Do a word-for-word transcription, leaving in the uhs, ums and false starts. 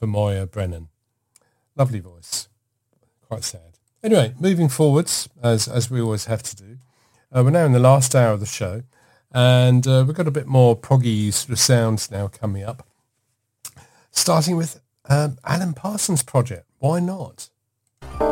for Moya Brennan. Lovely voice. Quite sad. Anyway, moving forwards, as as we always have to do, uh, we're now in the last hour of the show, and uh, we've got a bit more proggy sort of sounds now coming up, starting with um, Alan Parsons Project. Why not?